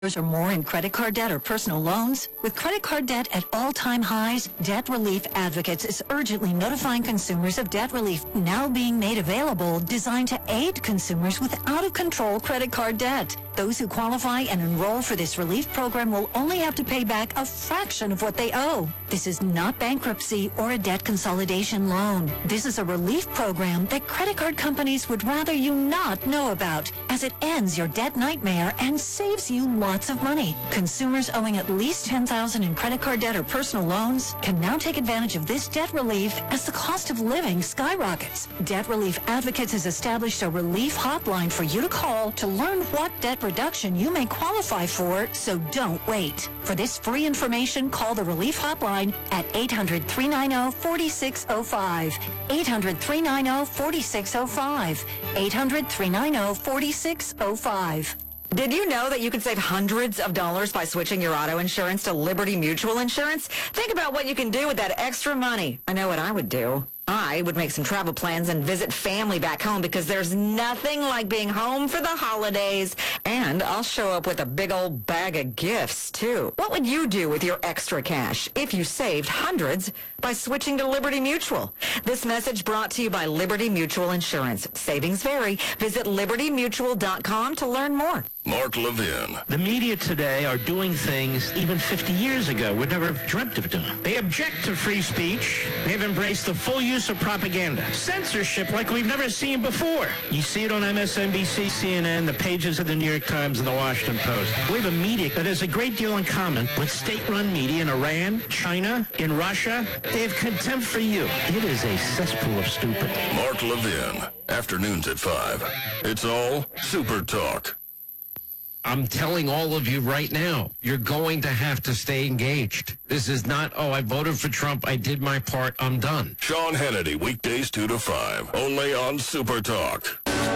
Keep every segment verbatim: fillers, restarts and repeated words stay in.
or more in credit card debt or personal loans? With credit card debt at all-time highs, Debt Relief Advocates is urgently notifying consumers of debt relief now being made available, designed to aid consumers with out-of-control credit card debt. Those who qualify and enroll for this relief program will only have to pay back a fraction of what they owe. This is not bankruptcy or a debt consolidation loan. This is a relief program that credit card companies would rather you not know about, as it ends your debt nightmare and saves you lots of money. Consumers owing at least ten thousand dollars in credit card debt or personal loans can now take advantage of this debt relief as the cost of living skyrockets. Debt Relief Advocates has established a relief hotline for you to call to learn what debt reduction you may qualify for, so don't wait. For this free information, call the Relief Hotline at eight hundred, three nine zero, four six zero five, eight hundred, three nine zero, four six zero five, eight hundred, three nine zero, four six zero five. Did you know that you can save hundreds of dollars by switching your auto insurance to Liberty Mutual Insurance? Think about what you can do with that extra money. I know what I would do. I would make some travel plans and visit family back home, because there's nothing like being home for the holidays. And I'll show up with a big old bag of gifts, too. What would you do with your extra cash if you saved hundreds by switching to Liberty Mutual? This message brought to you by Liberty Mutual Insurance. Savings vary. Visit liberty mutual dot com to learn more. Mark Levin. The media today are doing things even fifty years ago would never have dreamt of doing. They object to free speech. They've embraced the full use of propaganda. Censorship like we've never seen before. You see it on M S N B C, C N N, the pages of the New York Times and the Washington Post. We have a media that has a great deal in common with state-run media in Iran, China, in Russia. They have contempt for you. It is a cesspool of stupid. Mark Levin. Afternoons at five. It's all Super Talk. I'm telling all of you right now, you're going to have to stay engaged. This is not, oh, I voted for Trump, I did my part, I'm done. Sean Hannity, weekdays two to five, only on Super Talk.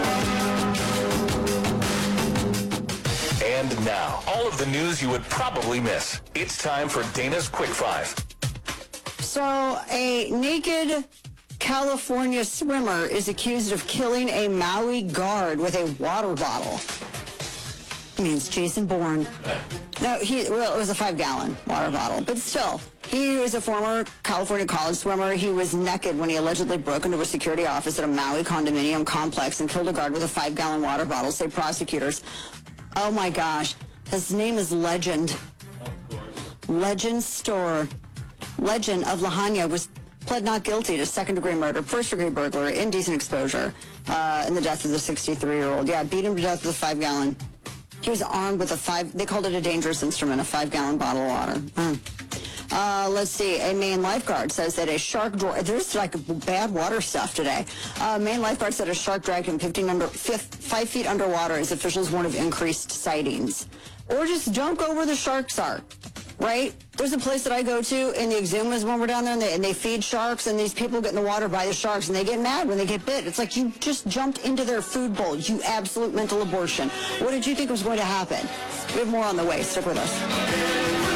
And now, all of the news you would probably miss. It's time for Dana's Quick Five. So, a naked California swimmer is accused of killing a Maui guard with a water bottle. I mean, it's Jason Bourne. No, he, well, it was a five-gallon water bottle, but still. He was a former California college swimmer. He was naked when he allegedly broke into a security office at a Maui condominium complex and killed a guard with a five-gallon water bottle, say prosecutors. Oh, my gosh. His name is Legend. Legend Store. Legend of Lahaina was pled not guilty to second-degree murder, first-degree burglary, indecent exposure, uh, and the death of the sixty-three-year-old. Yeah, beat him to death with a five-gallon. He was armed with a five, they called it a dangerous instrument, a five-gallon bottle of water. Mm. Uh, let's see, a Maine lifeguard says that a shark, there's like bad water stuff today. Uh, Maine lifeguard said a shark dragged him fifteen under, five feet underwater as officials warn of increased sightings. Or just don't go where the sharks are, right? There's a place that I go to in the Exumas when we're down there, and they, and they feed sharks, and these people get in the water by the sharks, and they get mad when they get bit. It's like you just jumped into their food bowl, you absolute mental abortion. What did you think was going to happen? We have more on the way. Stick with us.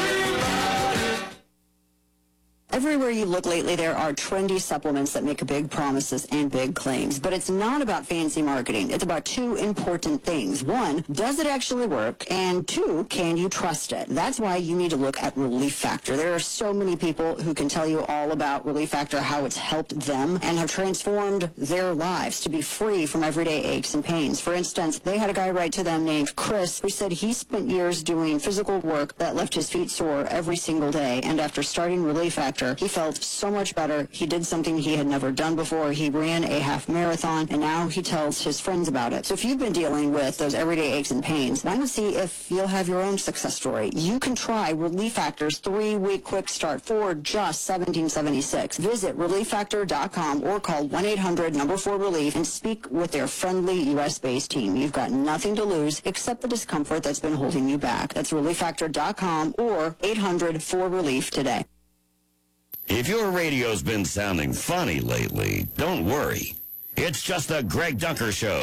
Everywhere you look lately, there are trendy supplements that make big promises and big claims. But it's not about fancy marketing. It's about two important things. One, does it actually work? And two, can you trust it? That's why you need to look at Relief Factor. There are so many people who can tell you all about Relief Factor, how it's helped them and have transformed their lives to be free from everyday aches and pains. For instance, they had a guy write to them named Chris who said he spent years doing physical work that left his feet sore every single day. And after starting Relief Factor, he felt so much better. He did something he had never done before. He ran a half marathon, and now he tells his friends about it. So if you've been dealing with those everyday aches and pains, why not see if you'll have your own success story? You can try Relief Factor's three-week quick start for just seventeen seventy-six. Visit relief factor dot com or call one eight hundred number four relief and speak with their friendly U S-based team. You've got nothing to lose except the discomfort that's been holding you back. That's relief factor dot com or eight hundred four relief today. If your radio's been sounding funny lately, don't worry. It's just the Greg Dunker Show.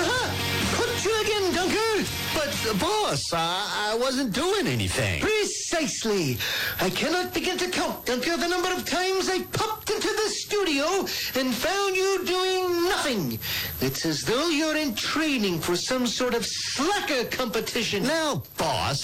Uh-huh. Couldn't you again, Dunker? But, uh, boss, uh, I wasn't doing anything. Please Precisely. I cannot begin to count until the number of times I popped into the studio and found you doing nothing. It's as though you're in training for some sort of slacker competition. Now, boss,